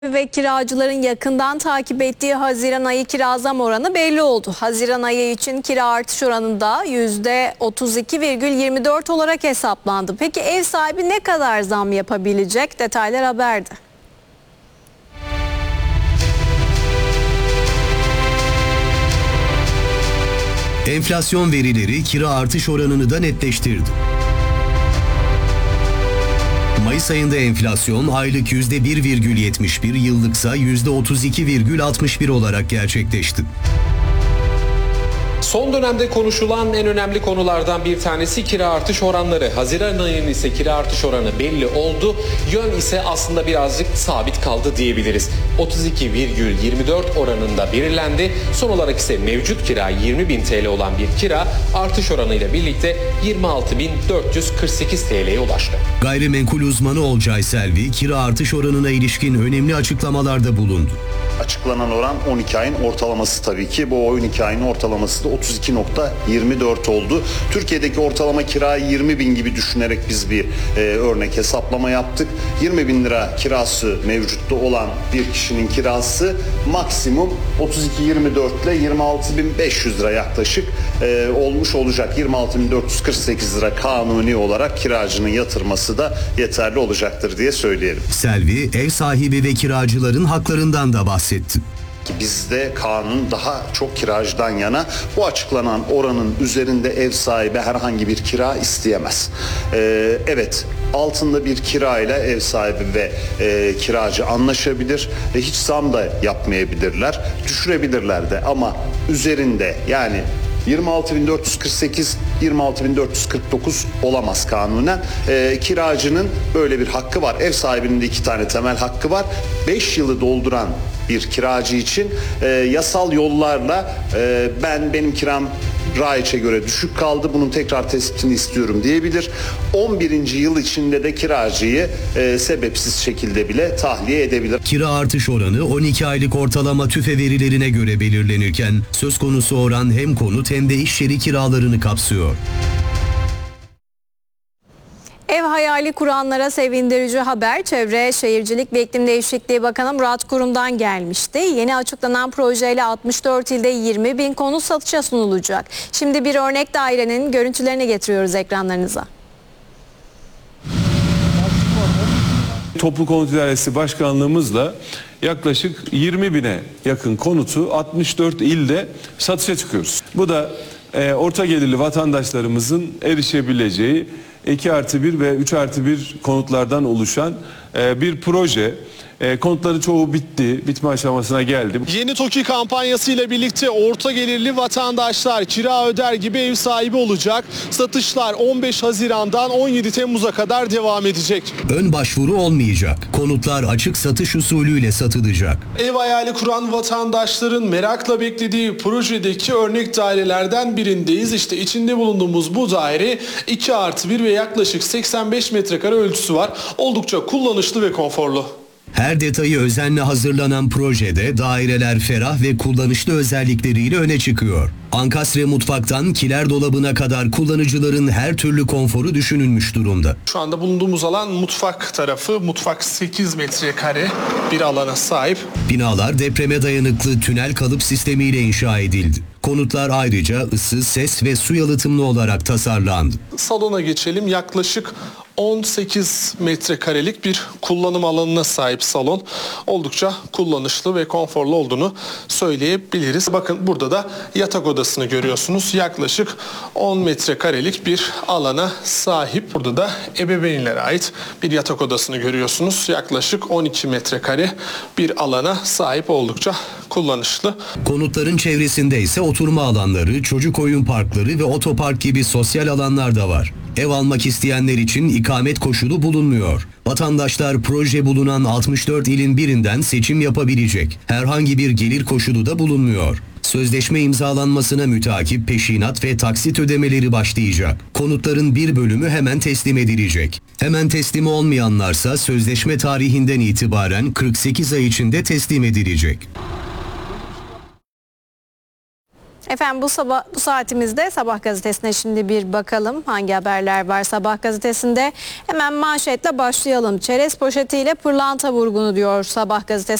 Ve kiracıların yakından takip ettiği Haziran ayı kira zam oranı belli oldu. Haziran ayı için kira artış oranında %32,24 olarak hesaplandı. Peki ev sahibi ne kadar zam yapabilecek? Detaylar haberde. Enflasyon verileri kira artış oranını da netleştirdi. Mayıs ayında enflasyon aylık %1,71, yıllıksa %32,61 olarak gerçekleşti. Son dönemde konuşulan en önemli konulardan bir tanesi kira artış oranları. Haziran ayının ise kira artış oranı belli oldu. Yön ise aslında birazcık sabit kaldı diyebiliriz. 32,24 oranında belirlendi. Son olarak ise mevcut kira 20.000 TL olan bir kira artış oranıyla birlikte 26.448 TL'ye ulaştı. Gayrimenkul uzmanı Olcay Selvi kira artış oranına ilişkin önemli açıklamalarda bulundu. Açıklanan oran 12 ayın ortalaması tabii ki. Bu 12 ayın ortalaması da 32,24 oldu. Türkiye'deki ortalama kirayı 20.000 gibi düşünerek biz bir örnek hesaplama yaptık. 20.000 lira kirası mevcutta olan bir kişinin kirası maksimum 32,24 ile 26.500 lira yaklaşık olmuş olacak. 26.448 lira kanuni olarak kiracının yatırması da yeterli olacaktır diye söyleyelim. Selvi ev sahibi ve kiracıların haklarından da bahsetti. Bizde kanun daha çok kiracıdan yana. Bu açıklanan oranın üzerinde ev sahibi herhangi bir kira isteyemez. Evet, altında bir kirayla ev sahibi ve kiracı anlaşabilir. Hiç zam da yapmayabilirler. Düşürebilirler de ama üzerinde yani 26.448, 26.449 olamaz kanunen. Kiracının böyle bir hakkı var. Ev sahibinin de 2 tane temel hakkı var. 5 yılı dolduran bir kiracı için yasal yollarla benim kiram raiçe göre düşük kaldı, bunun tekrar tespitini istiyorum diyebilir. 11. yıl içinde de kiracıyı sebepsiz şekilde bile tahliye edebilir. Kira artış oranı 12 aylık ortalama TÜFE verilerine göre belirlenirken söz konusu oran hem konut hem de iş yeri kiralarını kapsıyor. Ev hayali kuranlara sevindirici haber Çevre, Şehircilik ve İklim Değişikliği Bakanı Murat Kurum'dan gelmişti. Yeni açıklanan projeyle 64 ilde 20.000 konut satışa sunulacak. Şimdi bir örnek dairenin görüntülerini getiriyoruz ekranlarınıza. Toplu Konut İdaresi Başkanlığımızla yaklaşık 20.000'e yakın konutu 64 ilde satışa çıkıyoruz. Bu da orta gelirli vatandaşlarımızın erişebileceği 2+1 ve 3+1 konutlardan oluşan bir proje. Konutların çoğu bitti, bitme aşamasına geldi. Yeni TOKİ kampanyası ile birlikte orta gelirli vatandaşlar kira öder gibi ev sahibi olacak. Satışlar 15 Haziran'dan 17 Temmuz'a kadar devam edecek. Ön başvuru olmayacak. Konutlar açık satış usulüyle satılacak. Ev hayali kuran vatandaşların merakla beklediği projedeki örnek dairelerden birindeyiz. İşte içinde bulunduğumuz bu daire 2+1 ve yaklaşık 85 metrekare ölçüsü var. Oldukça kullanışlı ve konforlu. Her detayı özenle hazırlanan projede daireler ferah ve kullanışlı özellikleriyle öne çıkıyor. Ankastre mutfaktan kiler dolabına kadar kullanıcıların her türlü konforu düşünülmüş durumda. Şu anda bulunduğumuz alan mutfak tarafı. Mutfak 8 metrekare bir alana sahip. Binalar depreme dayanıklı tünel kalıp sistemiyle inşa edildi. Konutlar ayrıca ısı, ses ve su yalıtımlı olarak tasarlandı. Salona geçelim. Yaklaşık 18 metrekarelik bir kullanım alanına sahip salon. Oldukça kullanışlı ve konforlu olduğunu söyleyebiliriz. Bakın burada da yatak odasını görüyorsunuz. Yaklaşık 10 metrekarelik bir alana sahip. Burada da ebeveynlere ait bir yatak odasını görüyorsunuz. Yaklaşık 12 metrekare bir alana sahip, oldukça kullanışlı. Konutların çevresinde ise oturma alanları, çocuk oyun parkları ve otopark gibi sosyal alanlar da var. Ev almak isteyenler için ikamet koşulu bulunmuyor. Vatandaşlar proje bulunan 64 ilin birinden seçim yapabilecek. Herhangi bir gelir koşulu da bulunmuyor. Sözleşme imzalanmasına mütakip peşinat ve taksit ödemeleri başlayacak. Konutların bir bölümü hemen teslim edilecek. Hemen teslim olmayanlarsa sözleşme tarihinden itibaren 48 ay içinde teslim edilecek. Efendim bu saatimizde Sabah gazetesine şimdi bir bakalım hangi haberler var Sabah gazetesinde. Hemen manşetle başlayalım. Çerez poşetiyle pırlanta vurgunu diyor Sabah gazetesi.